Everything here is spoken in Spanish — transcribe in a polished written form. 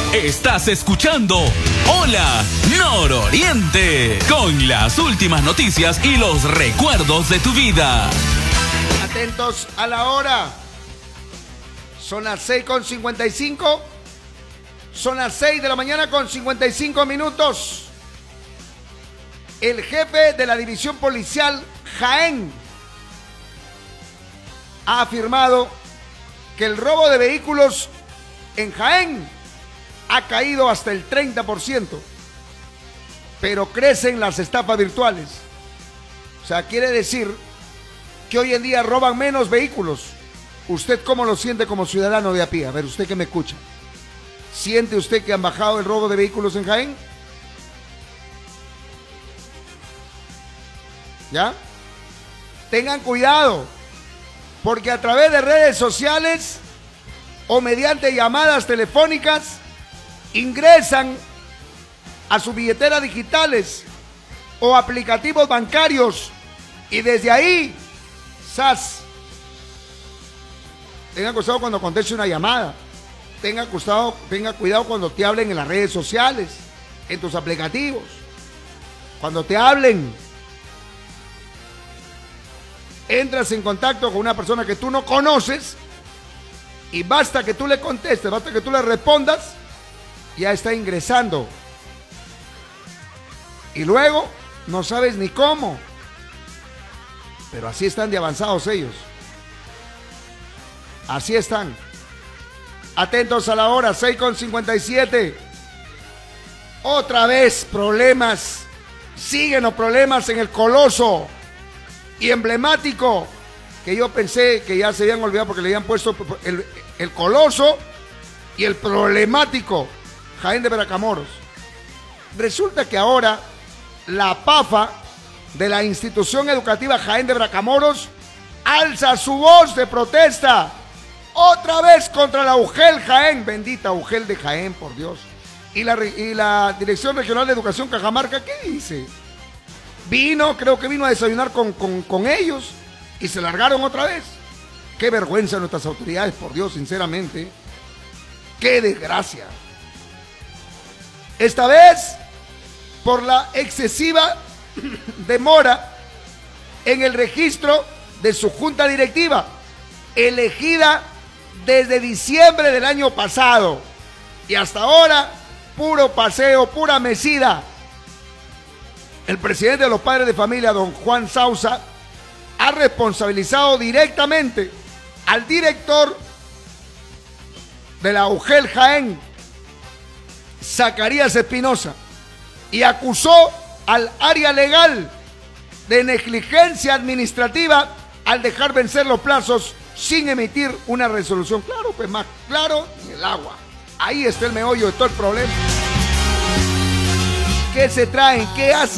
Estás escuchando Hola Nororiente, con las últimas noticias y los recuerdos de tu vida. Atentos a la hora. Son las 6:55. Son las 6 de la mañana con 55 minutos. El jefe de la División Policial Jaén ha afirmado que el robo de vehículos en Jaén ha caído hasta el 30%, pero crecen las estafas virtuales. O sea, quiere decir que hoy en día roban menos vehículos. ¿Usted cómo lo siente como ciudadano de a pie? A ver, usted que me escucha. ¿Siente usted que han bajado el robo de vehículos en Jaén? ¿Ya? Tengan cuidado, porque a través de redes sociales o mediante llamadas telefónicas ingresan a sus billeteras digitales o aplicativos bancarios y desde ahí, ¡zas! Tenga cuidado cuando conteste una llamada. Tenga cuidado cuando te hablen en las redes sociales, en tus aplicativos. Cuando te hablen, entras en contacto con una persona que tú no conoces y basta que tú le contestes, basta que tú le respondas, ya está ingresando. Y luego no sabes ni cómo. Pero así están de avanzados ellos. Así están. Atentos a la hora, 6:57. Otra vez problemas. Siguen los problemas en el Coloso y emblemático, que yo pensé que ya se habían olvidado porque le habían puesto el Coloso y el problemático Jaén de Bracamoros. Resulta que ahora la PAFA de la institución educativa Jaén de Bracamoros alza su voz de protesta otra vez contra la UGEL Jaén, bendita UGEL de Jaén, por Dios. Y la Dirección Regional de Educación Cajamarca, ¿qué dice? Creo que vino a desayunar con ellos y se largaron otra vez. Qué vergüenza nuestras autoridades, por Dios, sinceramente. Qué desgracia. Esta vez, por la excesiva demora en el registro de su junta directiva, elegida desde diciembre del año pasado. Y hasta ahora, puro paseo, pura mesida. El presidente de los padres de familia, don Juan Sauza, ha responsabilizado directamente al director de la UGEL Jaén, Zacarías Espinosa, y acusó al área legal de negligencia administrativa al dejar vencer los plazos sin emitir una resolución. Claro, pues más claro ni el agua. Ahí está el meollo de todo el problema. ¿Qué se traen? ¿Qué hacen?